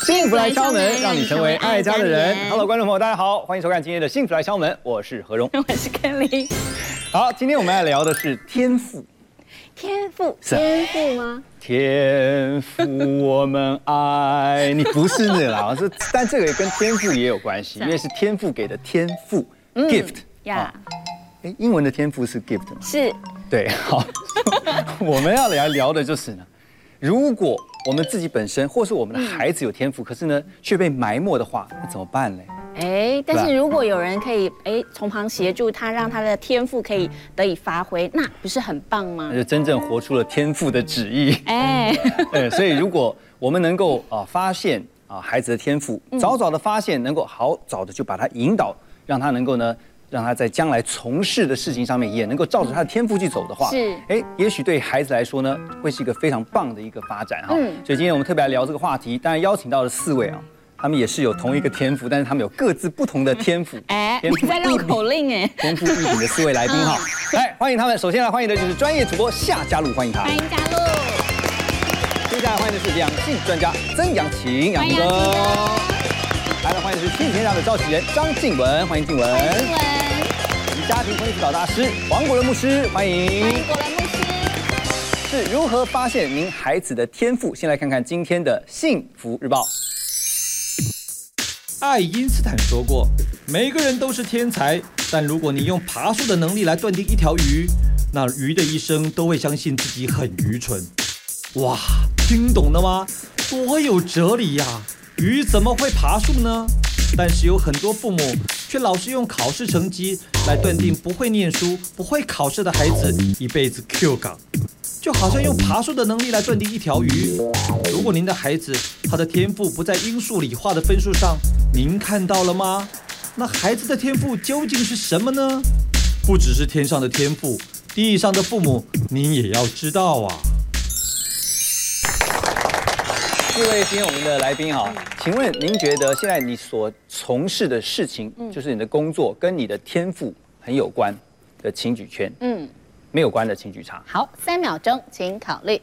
幸福来敲门，让你成为爱家的人。Hello， 观众朋友，大家好，欢迎收看今天的《幸福来敲门》，我是何荣， 我是 Kelly。 好，今天我们来聊的是天赋。 天赋吗？ 天赋，我们爱你，不是那啦，但这个也跟天赋也有关系，因为是天赋给的天赋 ，gift 呀。 英文的天赋是 gift 吗？ 是。 对，好，我们要来聊的就是呢，如果我们自己本身或是我们的孩子有天赋，可是呢却被埋没的话，那怎么办呢？ 但是如果有人可以从旁协助他，让他的天赋可以得以发挥，那不是很棒吗？ 那就真正活出了天赋的旨意。所以如果我们能够发现孩子的天赋，早早的发现，能够好早的就把他引导，让他能够呢，让他在将来从事的事情上面也能够照着他的天赋去走的话，也许对孩子来说呢，会是一个非常棒的一个发展哈。所以今天我们特别来聊这个话题，当然邀请到了4位啊。他们也是有同一个天赋，但是他们有各自不同的天赋。 你在绕口令天赋异禀的4位来宾哈，来欢迎他们。首先来欢迎的就是专业主播夏嘉璐，欢迎他。 欢迎嘉璐。 接下来欢迎的是两性专家曾阳晴，阳晴哥。来欢迎的是亲子天下的召集人张静雯，欢迎静雯。 欢迎静雯。 家庭婚姻辅导大师黄国伦牧师，欢迎。 欢迎国伦牧师。 是如何发现您孩子的天赋？先来看看今天的幸福日报。 爱因斯坦说过，每个人都是天才，但如果你用爬树的能力来断定一条鱼，那鱼的一生都会相信自己很愚蠢。哇，听懂了吗？多有哲理呀！鱼怎么会爬树呢？但是有很多父母却老是用考试成绩来断定不会念书、不会考试的孩子一辈子 Q 岗，就好像用爬树的能力来断定一条鱼。如果您的孩子他的天赋不在英数理化的分数上，您看到了吗？那孩子的天赋究竟是什么呢？不只是天上的天赋，地上的父母您也要知道啊。 4位今天我们的来宾哈，请问您觉得现在你所从事的事情，就是你的工作跟你的天赋很有关的，请举圈。没有关的请举叉。 好，3秒钟，请考虑。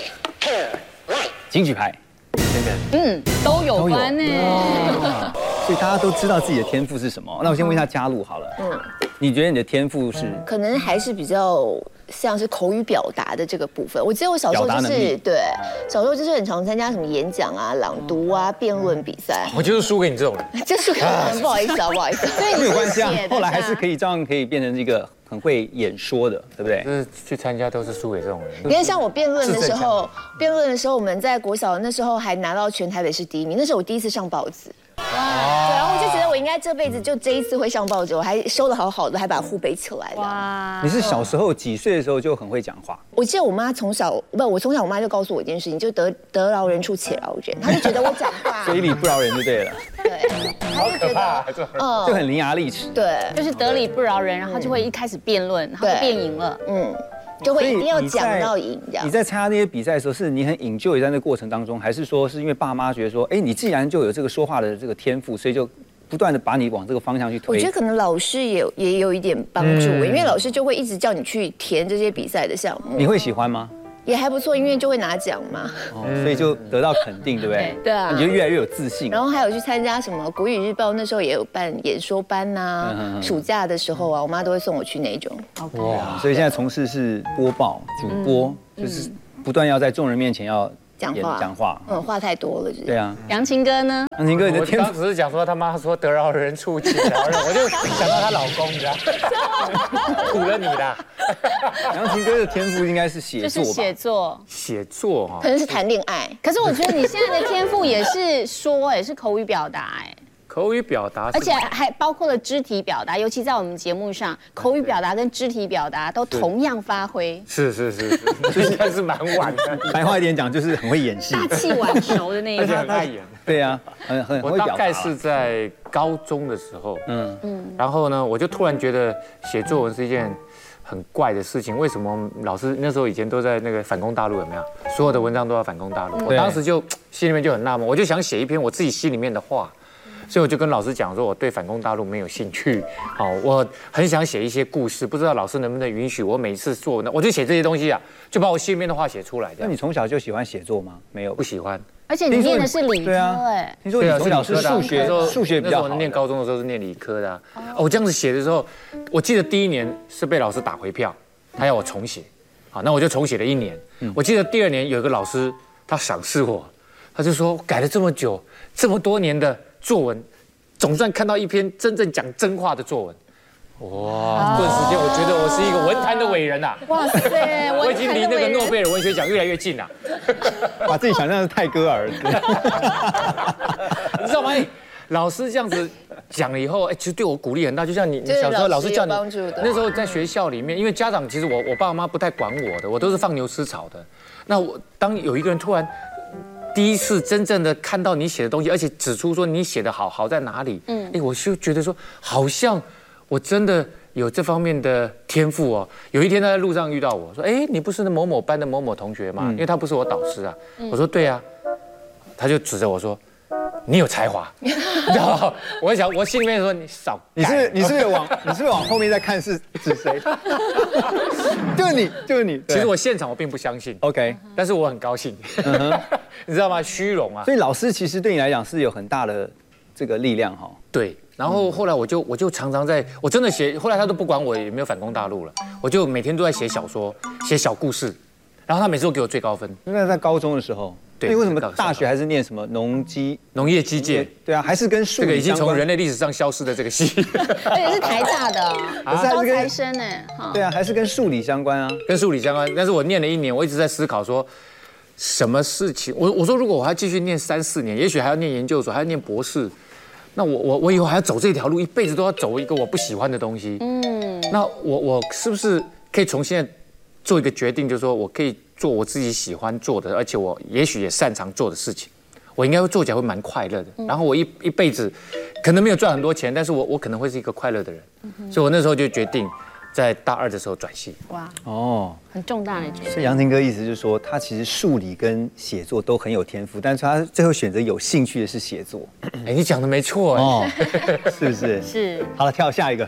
请举牌。 都有关呢。 所以大家都知道自己的天赋是什么。那我先问一下嘉璐好了。你觉得你的天赋是？ 可能还是比较像是口语表达的这个部分。我记得我小时候就是小时候就是很常参加什么演讲啊、朗读啊、辩论比赛。 我就是输给你这种人。 就是不好意思啊，不好意思。 没有关系啊，后来还是可以这样可以变成一个很会演说的，对不对？ 就是去参加都是输给这种人。 你看，像我辩论的时候，我们在国小那时候还拿到全台北市第1名，那是我第一次上报纸。对，然后我就觉得我应该这辈子就这一次会上报纸，我还收得好好的，还把户背起来的。 哇！ 你是小时候几岁的时候就很会讲话？ 我记得我从小我妈就告诉我一件事情，就得饶人处且饶人，她就觉得我讲话嘴里不饶人就对了。 对， 好可怕， 就很伶牙俐齿。 对， 就是得理不饶人，然后就会一开始辩论，然后就辩赢了。 就会一定要讲到赢这样。 你在参加那些比赛的时候，是你很enjoy在那个过程当中，还是说是因为爸妈觉得说，你既然就有这个说话的这个天赋，所以就不断的把你往这个方向去推？ 我觉得可能老师也有一点帮助，因为老师就会一直叫你去填这些比赛的项目。 你会喜欢吗？ 也还不错，因为就会拿奖嘛， 所以就得到肯定，对不对？ 对啊， 你就越来越有自信。 然后还有去参加什么国语日报，那时候也有办演说班呐，暑假的时候啊，我妈都会送我去那种。 哇，所以现在从事是播报主播，就是不断要在众人面前要讲话， 话太多了， 对啊。 杨晴哥呢？ 杨晴哥，你的天赋， 我刚只是讲说他妈说得饶人处且饶人，我就想到她老公，你知道，苦了你啦。 杨晴哥的天赋应该是写作吧？ 写作哈， 可能是谈恋爱。 可是我觉得你现在的天赋也是说，也是口语表达， 口语表达， 而且还包括了肢体表达，尤其在我们节目上，口语表达跟肢体表达都同样发挥。 是，应该是蛮晚的。 白话一点讲，就是很会演戏， 大器晚熟的那一种， 而且很爱演。 对啊，很会表达。 我大概是在高中的时候，然后呢，我就突然觉得写作文是一件很怪的事情。为什么老师那时候以前都在那个反攻大陆，有没有？所有的文章都要反攻大陆。我当时就心里面就很纳闷，我就想写一篇我自己心里面的话。所以我就跟老师讲说，我对反攻大陆没有兴趣，好，我很想写一些故事，不知道老师能不能允许我每次做呢？我就写这些东西啊，就把我心里面的话写出来。 那你从小就喜欢写作吗？没有， 不喜欢。 而且你念的是理科哎， 听说你从小是数学比较好。 那时候念高中的时候是念理科的啊。我这样子写的时候，我记得第1年是被老师打回票，他要我重写，好，那我就重写了1年。我记得第2年有一个老师他赏识我，他就说改了这么久，这么多年的作文，总算看到一篇真正讲真话的作文。哇！顿时间，我觉得我是一个文坛的伟人呐！ 哇塞， 我已经离那个诺贝尔文学奖越来越近了。 把自己想象是泰戈尔， 你知道吗？老师这样子讲了以后，其实对我鼓励很大。就像你小时候老师叫你，那时候在学校里面，因为家长其实我爸妈不太管我的，我都是放牛吃草的。那我当有一个人突然第一次真正的看到你写的东西，而且指出说你写的好在哪里，我就觉得说好像。我真的有这方面的天赋哦。有一天他在路上遇到我说：“哎，你不是那某某班的某某同学吗？”因为他不是我导师啊。我说：“对啊。”他就指着我说：“你有才华。”你知道吗？我想，我心里面说：“你少。” 你是不是往后面再看是指谁？就是你。 其实我现场我并不相信 ，OK， 但是我很高兴。你知道吗？虚荣啊。 所以老师其实对你来讲是有很大的这个力量哈。 对。然后后来我就常常我真的写，后来他都不管我有没有反攻大陆了，我就每天都在写小说，写小故事，然后他每次都给我最高分。 那在高中的时候，对，为什么大学还是念什么农业机械？ 对啊，还是跟数理这个已经从人类历史上消失的这个系， 对，是台大的，高材生呢。 对啊，还是跟数理相关啊， 跟数理相关。但是我念了1年，我一直在思考说，什么事情？我说如果我还继续念3、4年，也许还要念研究所，还要念博士。那我以后还要走这条路，一辈子都要走一个我不喜欢的东西。那我是不是可以从现在做一个决定，就是说我可以做我自己喜欢做的，而且我也许也擅长做的事情，我应该会做起来会蛮快乐的。然后我一辈子可能没有赚很多钱，但是我可能会是一个快乐的人。所以我那时候就决定。在大2的时候转系。哇哦，很重大的决定。 所以杨廷哥意思就是说，他其实数理跟写作都很有天赋，但是他最后选择有兴趣的是写作。 哎，你讲的没错哦， 是不是？ 是。 好了，跳下一个。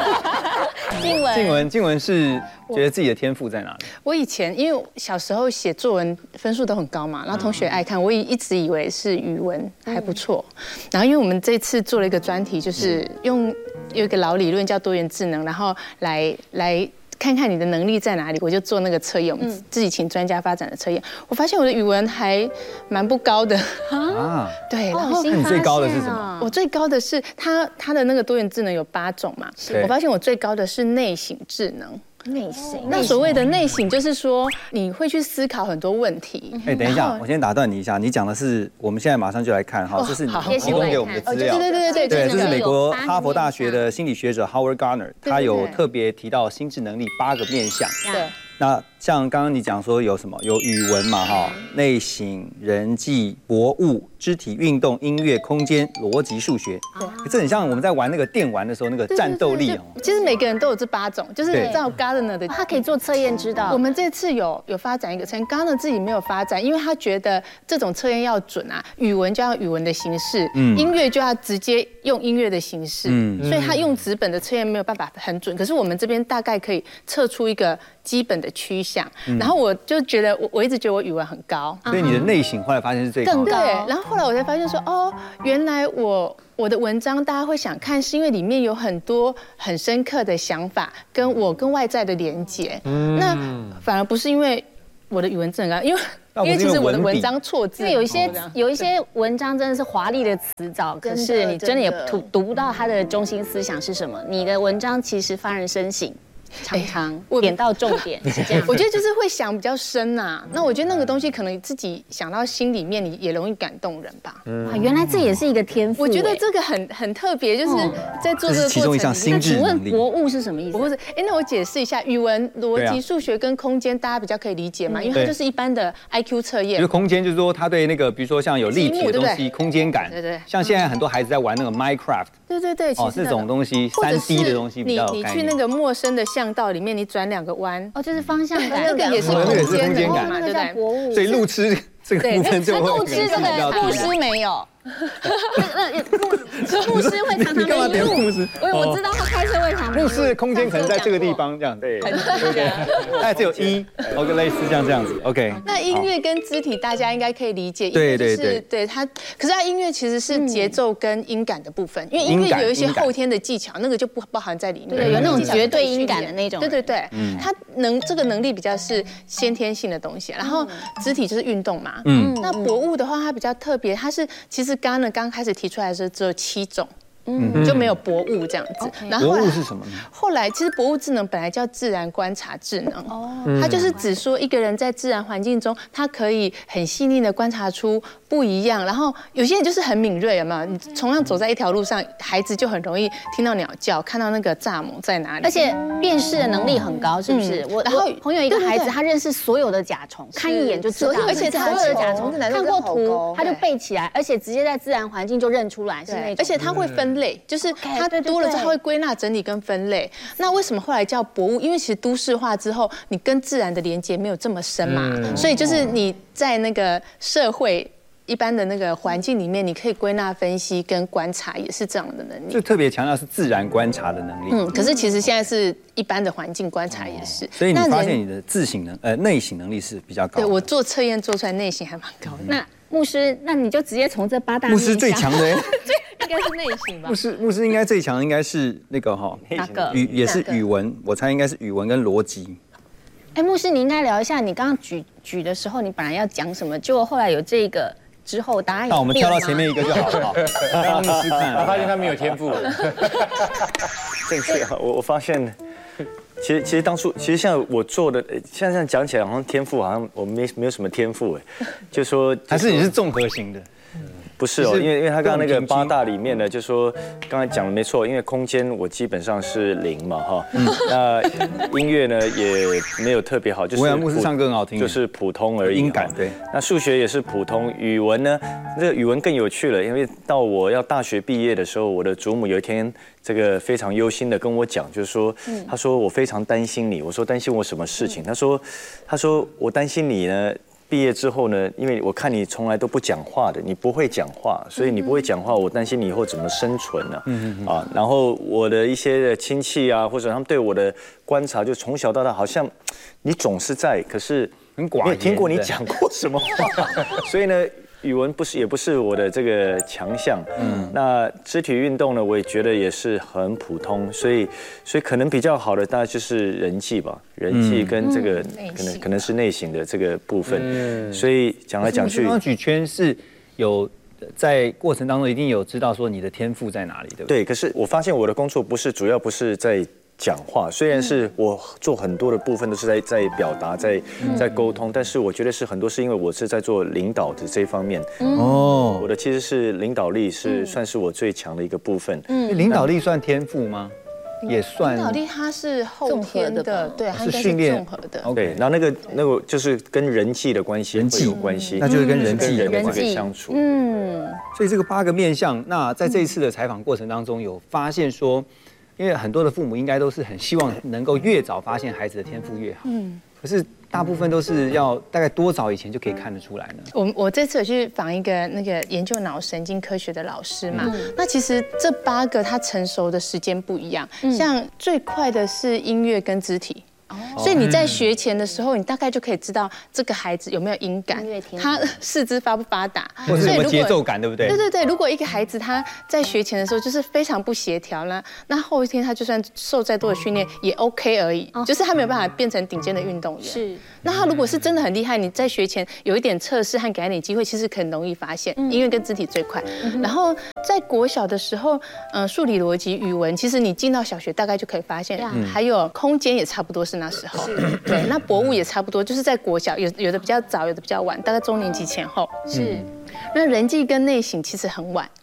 静文是觉得自己的天赋在哪里？ 我以前因为小时候写作文分数都很高嘛，然后同学爱看，我也一直以为是语文还不错。然后因为我们这次做了一个专题，就是有一个老理论叫多元智能，然后来看看你的能力在哪里，我就做那个测验，我们自己请专家发展的测验。我发现我的语文还蛮不高的啊。对，然后你最高的是什么？ 我最高的是他的那个多元智能有8种嘛，我发现我最高的是内省智能。 内省， 那所谓的内省就是说你会去思考很多问题。 哎，等一下，我先打断你一下，你讲的是我们现在马上就来看哈，这是你提供给我们的资料。 对， 这是美国哈佛大学的心理学者 Howard Gardner， 他有特别提到心智能力8个面向。对。那像刚刚你讲说有什么？有语文嘛，哈，内省、人际、博物、肢体运动、音乐、空间、逻辑、数学。对，这很像我们在玩那个电玩的时候那个战斗力哦。 其实每个人都有这8种，就是照 Gardner 的， 他可以做测验知道。 我们这次有发展一个测验 ，Gardner 自己没有发展，因为他觉得这种测验要准啊，语文就要语文的形式，音乐就要直接用音乐的形式，所以他用纸本的测验没有办法很准。可是我们这边大概可以测出一个基本的趋向。然后我就觉得我一直觉得我语文很高， 所以你的内省后来发现是最高的。 对，然后后来我才发现说，哦，原来我的文章大家会想看，是因为里面有很多很深刻的想法，跟我跟外在的连结。那反而不是因为我的语文真的高，因为其实我的文章错字， 因为有一些文章真的是华丽的词藻，可是你真的也读不到它的中心思想是什么。你的文章其实发人深省。常常点到重点是这样， 我觉得就是会想比较深呐。那我觉得那个东西可能自己想到心里面，你也容易感动人吧。 原来这也是一个天赋。 我觉得这个很特别，就是在做这个过程。 其中一项心智能力。 请问博物是什么意思？ 不是，那我解释一下，语文、逻辑、数学跟空间，大家比较可以理解嘛，因为它就是一般的 IQ 测验。 因为空间就是说，它对那个，比如说像有立体的东西，空间感。对。像现在很多孩子在玩那个 Minecraft。 对，其实这种东西，3D 的东西比较有概念。 你去那个陌生的巷道里面，你转2个弯， 就是方向感， 那个也是空间感嘛， 对不对？ 所以路痴这个部分就会路痴没有， 牧师会常常你干嘛点牧师？ 我知道他开车会常牧师的空间可能在这个地方这样，对对，大概只有，OK， 类似这样子 ，OK。 那音乐跟肢体大家应该可以理解，对它，可是它音乐其实是节奏跟音感的部分，因为音乐有一些后天的技巧，那个就不包含在里面， 对，有那种绝对音感的那种， 对，它这个能力比较是先天性的东西，然后肢体就是运动嘛，那博物的话它比较特别，它是其实刚开始提出来的时候只有7种。就没有博物这样子。 然后博物是什么呢？ 后来其实博物智能本来叫自然观察智能，它就是指说一个人在自然环境中，他可以很细腻的观察出不一样。然后有些人就是很敏锐，有没有？你同样走在一条路上，孩子就很容易听到鸟叫，看到那个蚱蜢在哪里， 而且辨识的能力很高，是不是？然后朋友一个孩子，他认识所有的甲虫，看一眼就知道， 而且所有的甲虫看过图，他就背起来，而且直接在自然环境就认出来，是那种。 而且他会分类，就是他多了之后会归纳整理跟分类。那为什么后来叫博物？因为其实都市化之后，你跟自然的连接没有这么深嘛，所以就是你在那个社会一般的那个环境里面，你可以归纳分析跟观察，也是这样的能力。 就特别强调是自然观察的能力。 可是其实现在是一般的环境观察也是。 所以你发现你的内省能力是比较高的。 对，我做测验做出来内省还蛮高的。 那牧师，那你就直接从这8大面向。 牧师最强的， 应该是内省吧？ 牧师应该最强的应该是那个哪个？ 也是语文，我猜应该是语文跟逻辑。 牧师，你应该聊一下，你刚刚举的时候，你本来要讲什么，结果后来有这个之后，答案。 那我们跳到前面一个就好了。让牧师看， 我发现他没有天赋。 正确哈，我发现。其实当初像我做的，现在这样讲起来好像天赋好像我没有什么天赋哎，就说还是你是综合型的。 不是哦，因为他刚刚那个8大里面呢，就说刚才讲的没错，因为空间我基本上是0嘛哈，那音乐呢也没有特别好，就是牧师唱歌很好听， 就是普通而已， 音感对。 那数学也是普通，语文呢，这个语文更有趣了，因为到我要大学毕业的时候，我的祖母有一天这个非常忧心的跟我讲，就是说，他说我非常担心你，我说担心我什么事情？他说我担心你呢。毕业之后呢，因为我看你从来都不讲话的，你不会讲话，所以你不会讲话，我担心你以后怎么生存呢？然后我的一些亲戚啊，或者他们对我的观察，就从小到大好像你总是在，可是没有听过你讲过什么话，所以呢。语文也不是我的这个强项，那肢体运动呢，我也觉得也是很普通，所以可能比较好的大概就是人际吧，人际跟这个可能是内省的这个部分，所以讲来讲去， 刚刚举圈是有在过程当中一定有知道说你的天赋在哪里，对不对？ 对，可是我发现我的工作主要不是在讲话，虽然是我做很多的部分都是在表达，在沟通，但是我觉得是很多是因为我是在做领导的这方面。我的其实是领导力是算是我最强的一个部分。 领导力算天赋吗？也算。 领导力它是后天的，对，它应该是综合的。 对，然后那个就是跟人际的关系会有关系， 那就是跟人际相处。 所以这个8个面向，那在这一次的采访过程当中，有发现说。因为很多的父母应该都是很希望能够越早发现孩子的天赋越好，可是大部分都是要大概多早以前就可以看得出来呢？ 我这次有去访一个那个研究脑神经科学的老师嘛，那其实这8个他成熟的时间不一样，像最快的是音乐跟肢体。所以你在学前的时候，你大概就可以知道这个孩子有没有音感，他四肢发不发达， 或者有没有节奏感，对不对？ 对。如果一个孩子他在学前的时候就是非常不协调呢，那后天他就算受再多的训练也 OK 而已，就是他没有办法变成顶尖的运动员。是。那他如果是真的很厉害，你在学前有一点测试和给他点机会，其实很容易发现。音乐跟肢体最快，然后在国小的时候，数理逻辑、语文，其实你进到小学大概就可以发现，还有空间也差不多是那时候。对，那博物也差不多，就是在国小，有的比较早，有的比较晚，大概中年级前后。是，那人际跟内省其实很晚，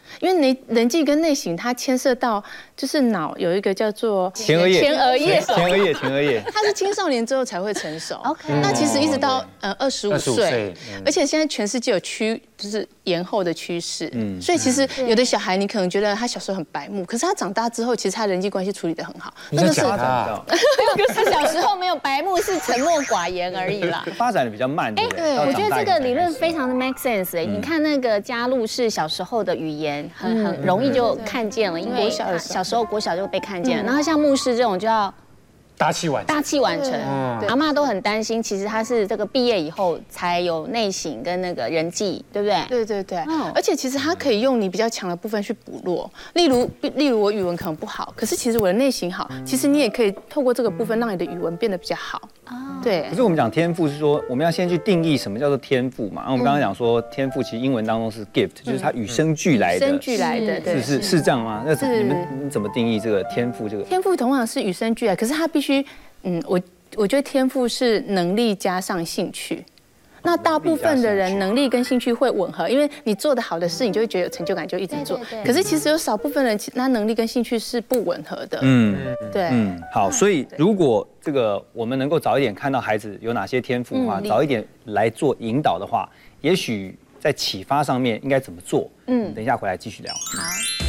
因为人际跟内省它牵涉到就是脑有一个叫做前额叶， 前额叶，它是青少年之后才会成熟。OK， 那其实一直到25岁，而且现在全世界有就是延后的趋势。所以其实有的小孩你可能觉得他小时候很白目，可是他长大之后其实他人际关系处理得很好。 那个是他， 可是小时候没有白目，是沉默寡言而已啦。 发展的比较慢，对不对？ 我觉得这个理论非常的 make sense 哎，你看那个嘉露是小时候的语言很容易就看见了，因为小时候国小就被看见了。然后像牧师这种就要大器晚成。阿嬷都很担心，其实他是这个毕业以后才有内省跟那个人际，对不对？ 对。而且其实他可以用你比较强的部分去补弱，例如我语文可能不好，可是其实我的内省好，其实你也可以透过这个部分让你的语文变得比较好。对。 可是我们讲天赋是说，我们要先去定义什么叫做天赋嘛。然后我们刚刚讲说，天赋其实英文当中是 gift，就是它与生俱来的。 对。 是这样吗？那你怎么定义这个天赋？这个天赋同样是与生俱来，可是它必须，我觉得天赋是能力加上兴趣。那大部分的人能力跟兴趣会吻合，因为你做得好的事，你就会觉得有成就感，就一直做。可是其实有少部分人，他能力跟兴趣是不吻合的。对。 好，所以如果这个我们能够早一点看到孩子有哪些天赋的话，早一点来做引导的话，也许在启发上面应该怎么做？等一下回来继续聊。 好。